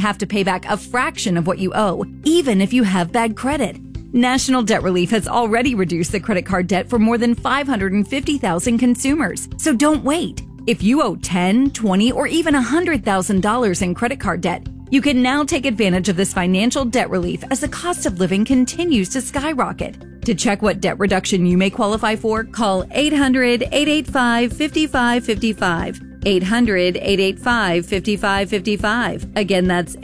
have to pay back a fraction of what you owe, even if you have bad credit. National Debt Relief has already reduced the credit card debt for more than 550,000 consumers. So don't wait. If you owe $10, $20, or even $100,000 in credit card debt, you can now take advantage of this financial debt relief as the cost of living continues to skyrocket. To check what debt reduction you may qualify for, call 800-885-5555. 800-885-5555. Again, that's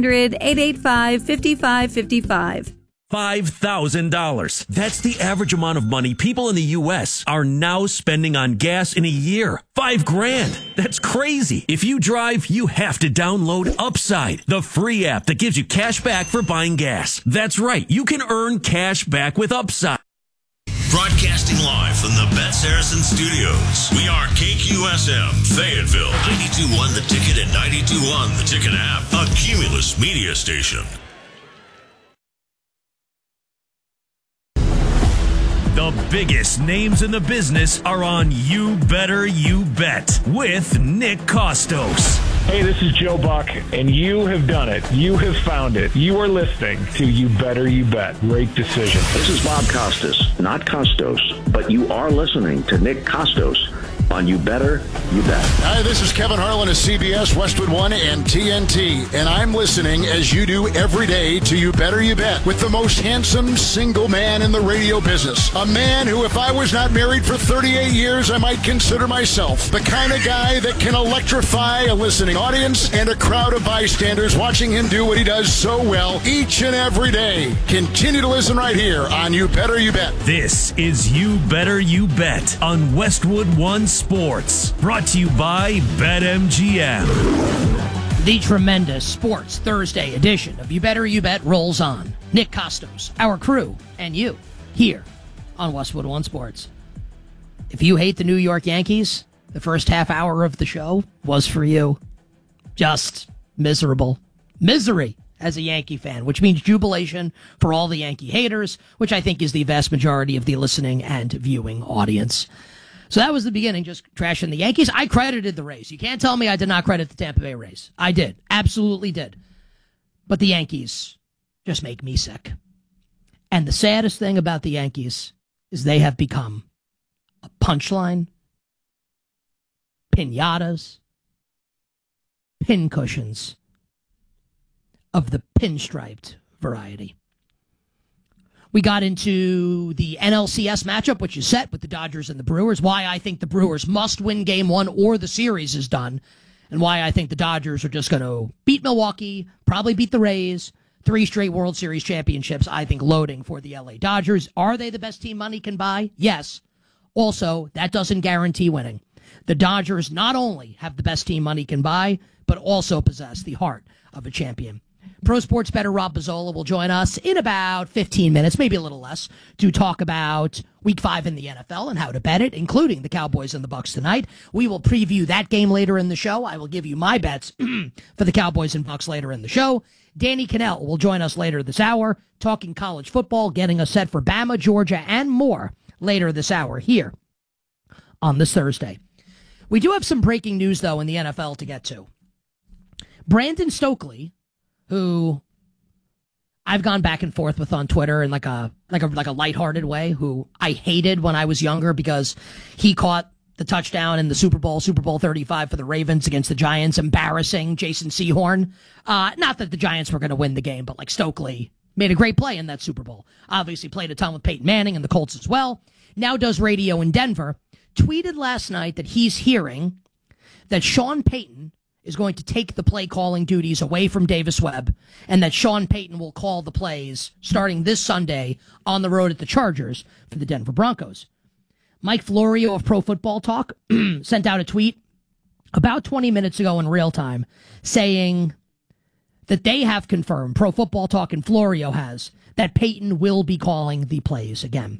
800-885-5555. $5,000. That's the average amount of money people in the U.S. are now spending on gas in a year. $5,000. That's crazy. If you drive, you have to download Upside, the free app that gives you cash back for buying gas. That's right. You can earn cash back with Upside. Broadcasting live from the Bet Saracen Studios. We are KQSM, Fayetteville, 92.1 The Ticket and 92.1 The Ticket app, a Cumulus media station. The biggest names in the business are on You Better You Bet with Nick Kostos. Hey, this is Joe Buck, and you have done it. You have found it. You are listening to You Better You Bet. Great decision. This is Bob Costas, not Costos, but you are listening to Nick Kostos on You Better You Bet. Hi, this is Kevin Harlan of CBS, Westwood One, and TNT, and I'm listening as you do every day to You Better You Bet with the most handsome single man in the radio business. A man who, if I was not married for 38 years, I might consider myself the kind of guy that can electrify a listening audience and a crowd of bystanders watching him do what he does so well each and every day. Continue to listen right here on You Better You Bet. This is You Better You Bet on Westwood One Sports, brought to you by BetMGM. The tremendous Sports Thursday edition of You Better You Bet rolls on. Nick Kostos, our crew, and you here on Westwood One Sports. If you hate the New York Yankees, the first half hour of the show was for you. Just miserable. Misery as a Yankee fan, which means jubilation for all the Yankee haters, which I think is the vast majority of the listening and viewing audience. So that was the beginning, just trashing the Yankees. I credited the Rays. You can't tell me I did not credit the Tampa Bay Rays. I did. Absolutely did. But the Yankees just make me sick. And the saddest thing about the Yankees is they have become a punchline, piñatas, pincushions of the pinstriped variety. We got into the NLCS matchup, which is set with the Dodgers and the Brewers, why I think the Brewers must win Game 1 or the series is done, and why I think the Dodgers are just going to beat Milwaukee, probably beat the Rays, 3 straight World Series championships, I think, loading for the LA Dodgers. Are they the best team money can buy? Yes. Also, that doesn't guarantee winning. The Dodgers not only have the best team money can buy, but also possess the heart of a champion. Pro Sports Bettor Rob Pizzola will join us in about 15 minutes, maybe a little less, to talk about Week 5 in the NFL and how to bet it, including the Cowboys and the Bucs tonight. We will preview that game later in the show. I will give you my bets for the Cowboys and Bucs later in the show. Danny Cannell will join us later this hour, talking college football, getting us set for Bama, Georgia, and more later this hour here on this Thursday. We do have some breaking news, though, in the NFL to get to. Brandon Stokely, who I've gone back and forth with on Twitter in like a lighthearted way, who I hated when I was younger because he caught the touchdown in the Super Bowl 35 for the Ravens against the Giants, embarrassing Jason Sehorn. Not that the Giants were going to win the game, but like Stokely made a great play in that Super Bowl. Obviously played a ton with Peyton Manning and the Colts as well. Now does radio in Denver. Tweeted last night that he's hearing that Sean Payton is going to take the play calling duties away from Davis Webb, and that Sean Payton will call the plays starting this Sunday on the road at the Chargers for the Denver Broncos. Mike Florio of Pro Football Talk sent out a tweet about 20 minutes ago in real time saying that they have confirmed, Pro Football Talk and Florio has, that Payton will be calling the plays again.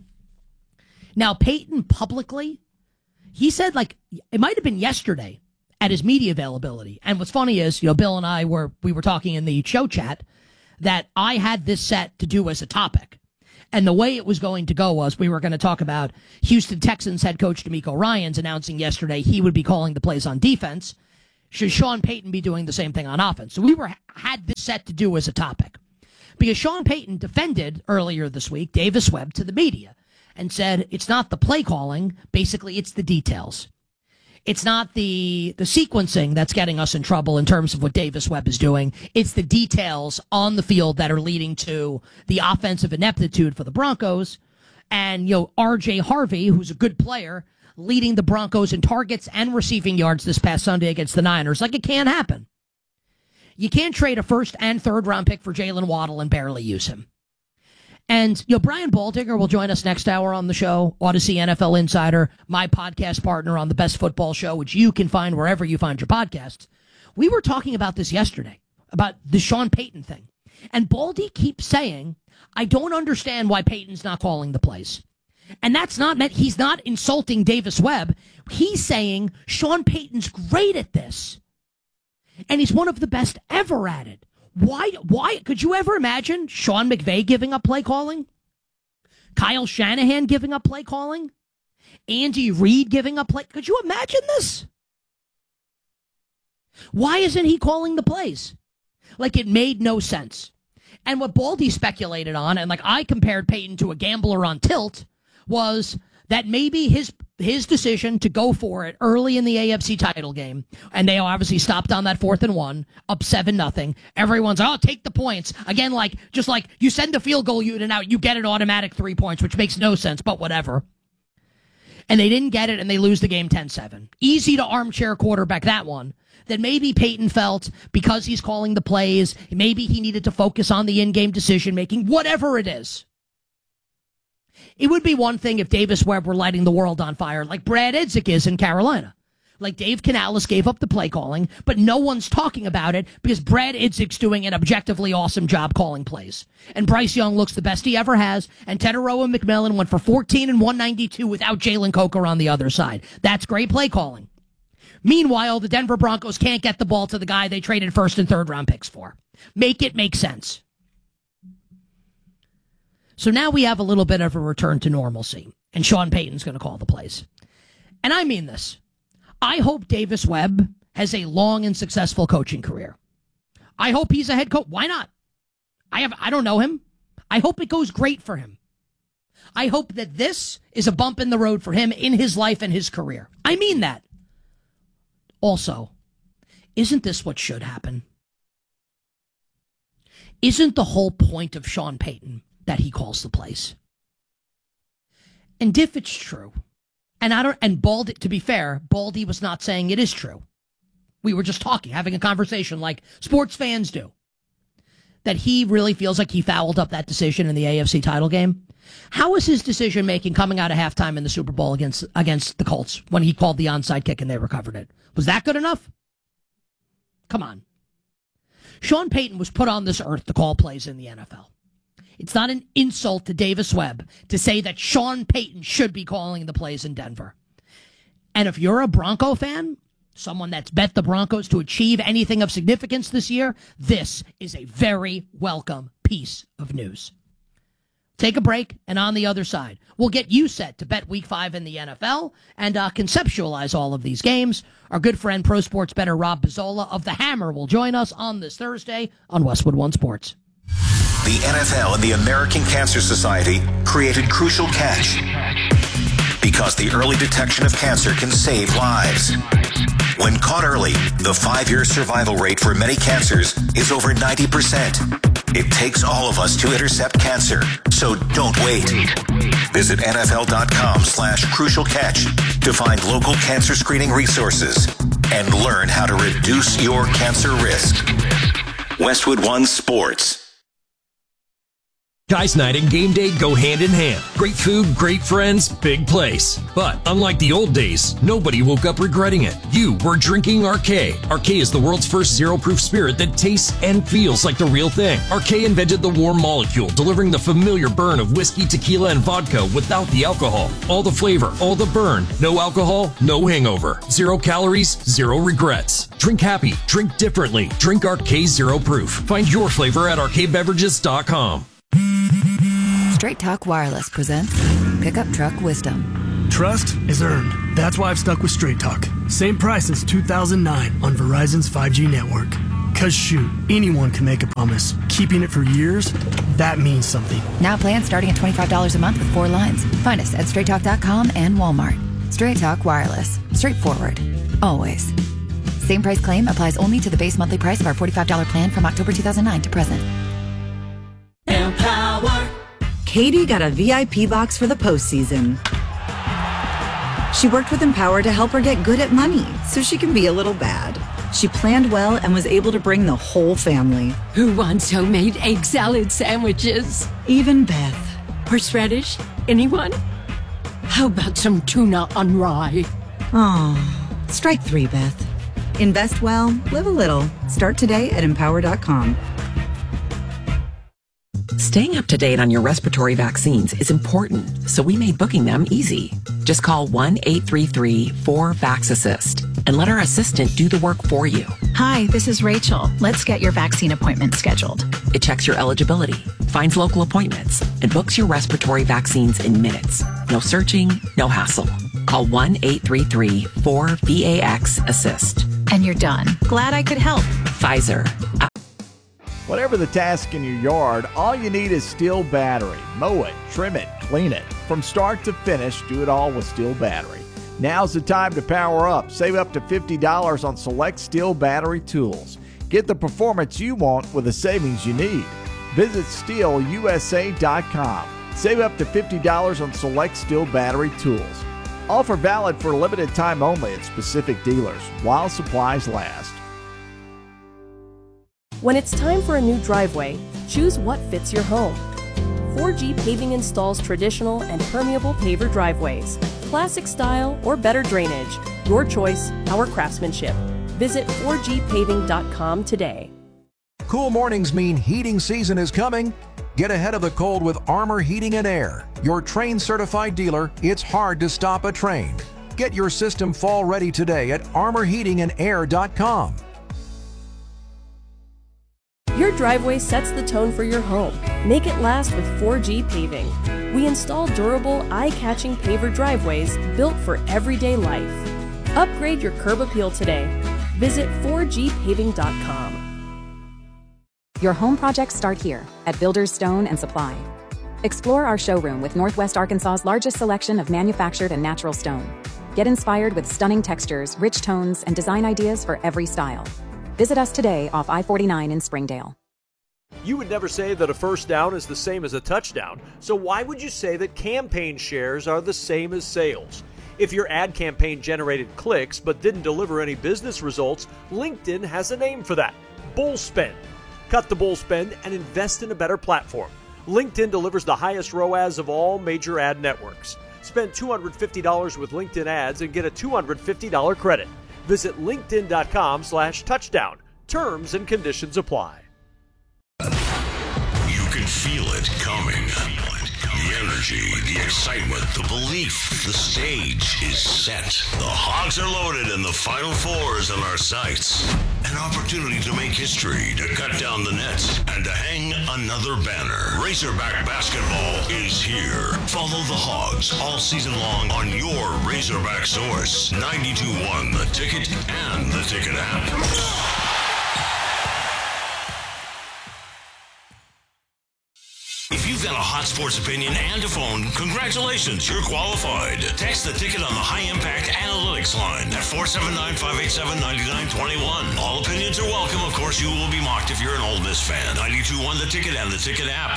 Now, Payton publicly, he said, like, it might have been yesterday, at his media availability. And what's funny is, Bill and I were talking in the show chat that I had this set to do as a topic. And the way it was going to go was we were going to talk about Houston Texans head coach DeMeco Ryans announcing yesterday he would be calling the plays on defense. should Sean Payton be doing the same thing on offense? So we had this set to do as a topic. Because Sean Payton defended earlier this week Davis Webb to the media and said it's not the play calling, basically it's the details. It's not the sequencing that's getting us in trouble in terms of what Davis Webb is doing. It's the details on the field that are leading to the offensive ineptitude for the Broncos. And, R.J. Harvey, who's a good player, leading the Broncos in targets and receiving yards this past Sunday against the Niners. Like, it can't happen. You can't trade a first and third round pick for Jalen Waddle and barely use him. And, Brian Baldinger will join us next hour on the show, Odyssey NFL Insider, my podcast partner on the Best Football Show, which you can find wherever you find your podcasts. We were talking about this yesterday, about the Sean Payton thing. And Baldy keeps saying, I don't understand why Payton's not calling the plays. And that's not meant, he's not insulting Davis Webb. He's saying Sean Payton's great at this. And he's one of the best ever at it. Why could you ever imagine Sean McVay giving up play calling? Kyle Shanahan giving up play calling? Andy Reid giving up play? Could you imagine this? Why isn't he calling the plays? Like, it made no sense. And what Baldy speculated on, and like I compared Payton to a gambler on tilt, was that maybe his decision to go for it early in the AFC title game, and they obviously stopped on that 4th and 1, up 7-0. Everyone's, take the points. Again, just like you send a field goal unit out, you get an automatic 3 points, which makes no sense, but whatever. And they didn't get it, and they lose the game 10-7. Easy to armchair quarterback that one. That maybe Payton felt because he's calling the plays, maybe he needed to focus on the in-game decision-making, whatever it is. It would be one thing if Davis Webb were lighting the world on fire like Brad Idzik is in Carolina. Like Dave Canales gave up the play calling, but no one's talking about it because Brad Idzik's doing an objectively awesome job calling plays. And Bryce Young looks the best he ever has, and Teteroa McMillan went for 14 and 192 without Jalen Coker on the other side. That's great play calling. Meanwhile, the Denver Broncos can't get the ball to the guy they traded first and third round picks for. Make it make sense. So now we have a little bit of a return to normalcy, and Sean Payton's going to call the plays. And I mean this. I hope Davis Webb has a long and successful coaching career. I hope he's a head coach. Why not? I don't know him. I hope it goes great for him. I hope that this is a bump in the road for him in his life and his career. I mean that. Also, isn't this what should happen? Isn't the whole point of Sean Payton that he calls the plays? And if it's true, and Baldy, to be fair, Baldy was not saying it is true. We were just talking, having a conversation like sports fans do. That he really feels like he fouled up that decision in the AFC title game. How was his decision making coming out of halftime in the Super Bowl against the Colts when he called the onside kick and they recovered it? Was that good enough? Come on. Sean Payton was put on this earth to call plays in the NFL. It's not an insult to Davis Webb to say that Sean Payton should be calling the plays in Denver. And if you're a Bronco fan, someone that's bet the Broncos to achieve anything of significance this year, this is a very welcome piece of news. Take a break, and on the other side, we'll get you set to bet Week 5 in the NFL and conceptualize all of these games. Our good friend, pro sports bettor Rob Pizzola of The Hammer will join us on this Thursday on Westwood One Sports. The NFL and the American Cancer Society created Crucial Catch because the early detection of cancer can save lives. When caught early, the 5-year survival rate for many cancers is over 90%. It takes all of us to intercept cancer, so don't wait. Visit NFL.com/Crucial Catch to find local cancer screening resources and learn how to reduce your cancer risk. Westwood One Sports. Guys night and game day go hand in hand. Great food, great friends, big place. But unlike the old days, nobody woke up regretting it. You were drinking Arcade. Arcade is the world's first zero-proof spirit that tastes and feels like the real thing. Arcade invented the warm molecule, delivering the familiar burn of whiskey, tequila, and vodka without the alcohol. All the flavor, all the burn. No alcohol, no hangover. 0 calories, 0 regrets. Drink happy, drink differently. Drink Arcade Zero Proof. Find your flavor at arcadebeverages.com. Straight Talk Wireless presents Pickup Truck Wisdom. Trust is earned. That's why I've stuck with Straight Talk. Same price since 2009 on Verizon's 5G network. Cause shoot, anyone can make a promise. Keeping it for years, that means something. Now plans starting at $25 a month with 4 lines. Find us at straighttalk.com and Walmart. Straight Talk Wireless. Straightforward. Always. Same price claim applies only to the base monthly price of our $45 plan from October 2009 to present. Empower. Katie got a VIP box for the postseason. She worked with Empower to help her get good at money so she can be a little bad. She planned well and was able to bring the whole family. Who wants homemade egg salad sandwiches? Even Beth. Horseradish? Anyone? How about some tuna on rye? Oh, strike 3, Beth. Invest well, live a little. Start today at Empower.com. Staying up to date on your respiratory vaccines is important, so we made booking them easy. Just call 1-833-4VAX-ASSIST and let our assistant do the work for you. Hi, this is Rachel. Let's get your vaccine appointment scheduled. It checks your eligibility, finds local appointments, and books your respiratory vaccines in minutes. No searching, no hassle. Call 1-833-4VAX-ASSIST. And you're done. Glad I could help. Pfizer. Whatever the task in your yard, all you need is Steel Battery. Mow it, trim it, clean it. From start to finish, do it all with Steel Battery. Now's the time to power up. Save up to $50 on select Steel Battery tools. Get the performance you want with the savings you need. Visit SteelUSA.com. Save up to $50 on select Steel Battery tools. Offer valid for a limited time only at specific dealers while supplies last. When it's time for a new driveway, choose what fits your home. 4G Paving installs traditional and permeable paver driveways, classic style or better drainage. Your choice, our craftsmanship. Visit 4gpaving.com today. Cool mornings mean heating season is coming. Get ahead of the cold with Armor Heating and Air. Your Trane certified dealer, it's hard to stop a Trane. Get your system fall ready today at armorheatingandair.com. Your driveway sets the tone for your home. Make it last with 4G Paving. We install durable, eye-catching paver driveways built for everyday life. Upgrade your curb appeal today. Visit 4gpaving.com. Your home projects start here at Builders Stone and Supply. Explore our showroom with Northwest Arkansas's largest selection of manufactured and natural stone. Get inspired with stunning textures, rich tones, and design ideas for every style. Visit us today off I-49 in Springdale. You would never say that a first down is the same as a touchdown, so why would you say that campaign shares are the same as sales? If your ad campaign generated clicks but didn't deliver any business results, LinkedIn has a name for that: bull spend. Cut the bull spend and invest in a better platform. LinkedIn delivers the highest ROAS of all major ad networks. Spend $250 with LinkedIn ads and get a $250 credit. Visit linkedin.com/touchdown. Terms and conditions apply. You can feel it coming. The energy, the excitement, the belief. The stage is set. The Hogs are loaded and the Final Four is in our sights. An opportunity to make history, to cut down the nets, and to hang another banner. Razorback basketball is here. Follow the Hogs all season long on your Razorback source. 92.1 The Ticket and the Ticket app. If you've got a hot sports opinion and a phone, congratulations, you're qualified. Text the Ticket on the High Impact Analytics line at 479-587-9921. All opinions are welcome. Of course, you will be mocked if you're an Ole Miss fan. 92.1 The Ticket and the Ticket app.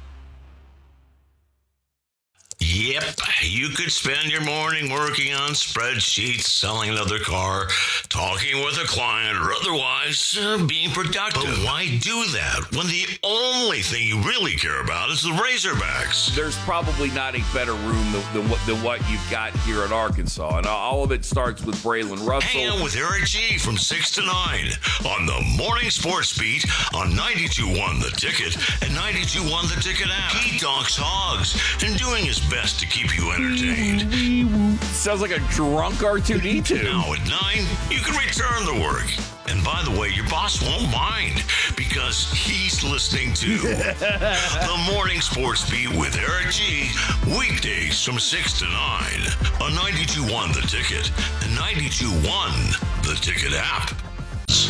Yep, you could spend your morning working on spreadsheets, selling another car, talking with a client, or otherwise being productive. But why do that when the only thing you really care about is the Razorbacks? There's probably not a better room than what you've got here at Arkansas, and all of it starts with Braylon Russell. Hang out with Eric G. from 6 to 9 on the Morning Sports Beat on 92.1 The Ticket and 92.1 The Ticket app. He talks Hogs and doing his best to keep you entertained. Sounds like a drunk R2-D2. Now at 9, you can return to work and And by the way, your boss won't mind because he's listening to the Morning Sports Beat with Eric G. Weekdays from 6 to 9 on 92.1 The Ticket and 92.1 The Ticket app.